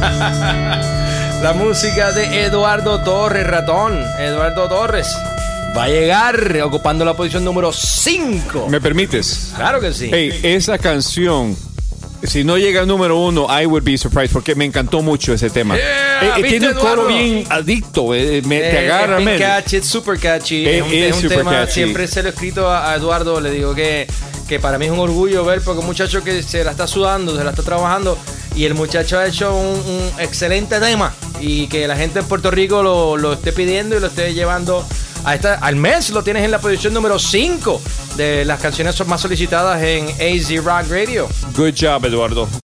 La música de Eduardo Torres, ratón. Eduardo Torres va a llegar ocupando la posición número 5. ¿Me permites? Claro que sí. Hey, esa canción, si no llega al número 1, I would be surprised, porque me encantó mucho ese tema. Tiene un coro bien adicto, te agarra, es catchy, es super catchy. Es un super tema, catchy. siempre se lo he escrito a Eduardo, le digo que para mí es un orgullo ver, porque un muchacho que se la está sudando, se la está trabajando, y el muchacho ha hecho un excelente tema, y que la gente en Puerto Rico lo esté pidiendo y lo esté llevando al mes. Lo tienes en la posición número 5 de las canciones más solicitadas en AZ Rock Radio. Good job, Eduardo.